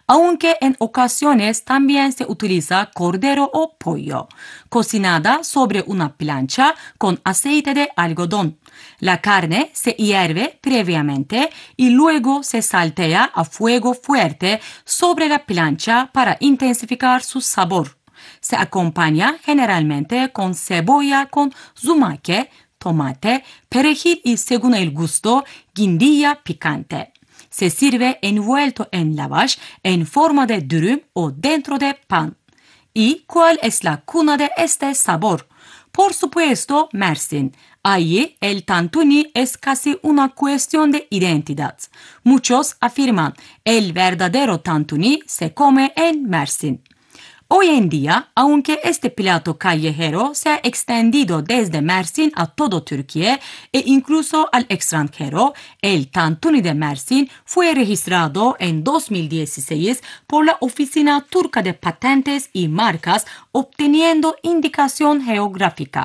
aunque en ocasiones también se utiliza cordero o pollo, cocinada sobre una plancha con aceite de algodón. La carne se hierve previamente y luego se saltea a fuego fuerte sobre la plancha para intensificar su sabor. Se acompaña generalmente con cebolla con zumaque, tomate, perejil y, según el gusto, guindilla picante. Se sirve envuelto en lavash en forma de dürüm o dentro de pan. ¿Y cuál es la cuna de este sabor? Por supuesto, Mersin. Allí el tantuni es casi una cuestión de identidad. Muchos afirman el verdadero tantuni se come en Mersin. Hoy en día, aunque este plato callejero se ha extendido desde Mersin a todo Turquía e incluso al extranjero, el tantuni de Mersin fue registrado en 2016 por la Oficina Turca de Patentes y Marcas, obteniendo indicación geográfica.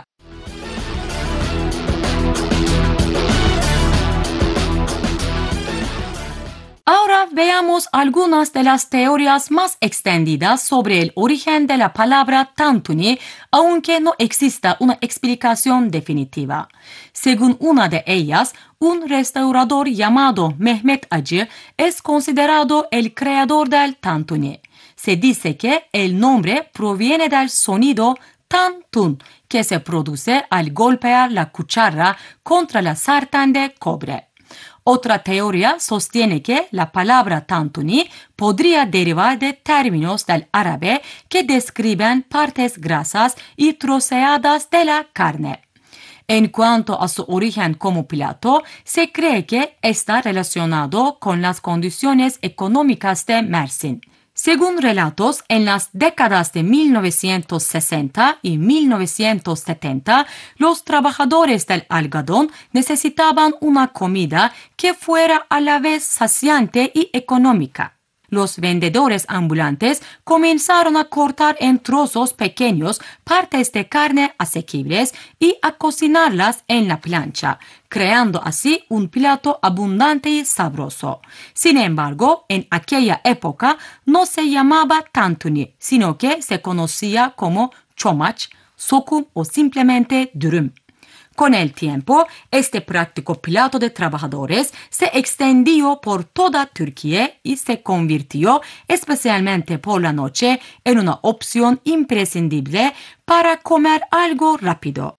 Ahora veamos algunas de las teorías más extendidas sobre el origen de la palabra tantuni, aunque no exista una explicación definitiva. Según una de ellas, un restaurador llamado Mehmet Acı es considerado el creador del tantuni. Se dice que el nombre proviene del sonido tantun, que se produce al golpear la cuchara contra la sartén de cobre. Otra teoría sostiene que la palabra tantuni podría derivar de términos del árabe que describen partes grasas y troceadas de la carne. En cuanto a su origen como plato, se cree que está relacionado con las condiciones económicas de Mersin. Según relatos, en las décadas de 1960 y 1970, los trabajadores del algodón necesitaban una comida que fuera a la vez saciante y económica. Los vendedores ambulantes comenzaron a cortar en trozos pequeños partes de carne asequibles y a cocinarlas en la plancha, creando así un plato abundante y sabroso. Sin embargo, en aquella época no se llamaba tantuni, sino que se conocía como çomaç, sokum o simplemente dürüm. Con el tiempo, este práctico plato de trabajadores se extendió por toda Turquía y se convirtió, especialmente por la noche, en una opción imprescindible para comer algo rápido.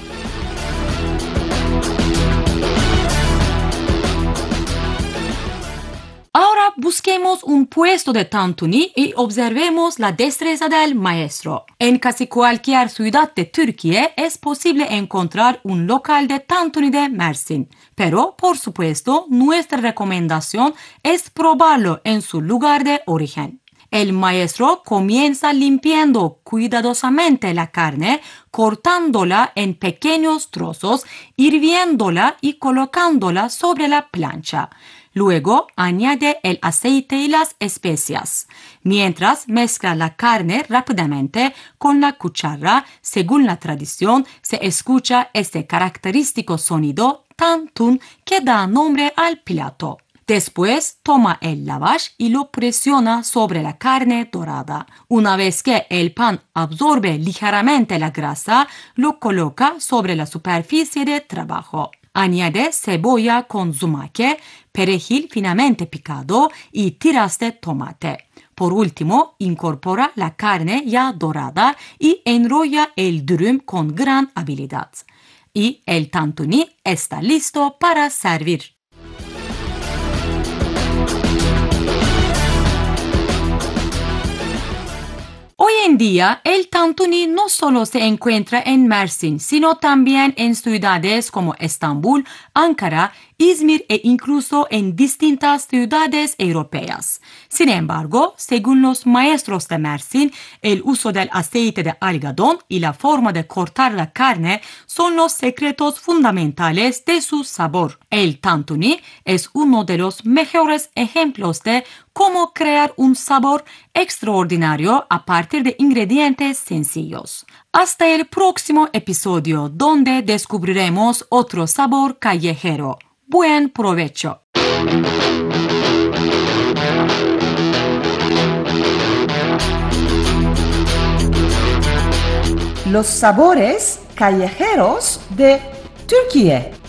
Ahora busquemos un puesto de tantuni y observemos la destreza del maestro. En casi cualquier ciudad de Turquía es posible encontrar un local de tantuni de Mersin. Pero, por supuesto, nuestra recomendación es probarlo en su lugar de origen. El maestro comienza limpiando cuidadosamente la carne, cortándola en pequeños trozos, hirviéndola y colocándola sobre la plancha. Luego añade el aceite y las especias. Mientras mezcla la carne rápidamente con la cuchara, según la tradición, se escucha este característico sonido tantun que da nombre al plato. Después toma el lavash y lo presiona sobre la carne dorada. Una vez que el pan absorbe ligeramente la grasa, lo coloca sobre la superficie de trabajo. Añade cebolla con zumaque, perejil finamente picado y tiras de tomate. Por último, incorpora la carne ya dorada y enrolla el dürüm con gran habilidad. Y el tantuni está listo para servir. Hoy en día, el tantuni no solo se encuentra en Mersin, sino también en ciudades como Estambul, Ankara, İzmir e incluso en distintas ciudades europeas. Sin embargo, según los maestros de Mersin, el uso del aceite de algodón y la forma de cortar la carne son los secretos fundamentales de su sabor. El tantuni es uno de los mejores ejemplos de cómo crear un sabor extraordinario a partir de ingredientes sencillos. Hasta el próximo episodio, donde descubriremos otro sabor callejero. Buen provecho. Los sabores callejeros de Türkiye.